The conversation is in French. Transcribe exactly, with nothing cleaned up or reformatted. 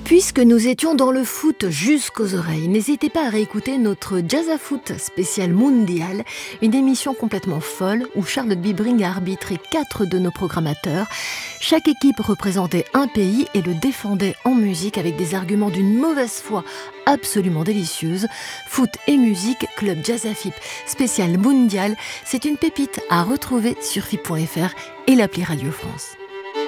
Puisque nous étions dans le foot jusqu'aux oreilles, n'hésitez pas à réécouter notre Jazz à Foot spécial mondial, une émission complètement folle où Charlotte Bibring a arbitré quatre de nos programmateurs. Chaque équipe représentait un pays et le défendait en musique avec des arguments d'une mauvaise foi absolument délicieuse. Foot et musique, Club Jazz à F I P spécial mondial, c'est une pépite à retrouver sur F I P point F R et l'appli Radio France.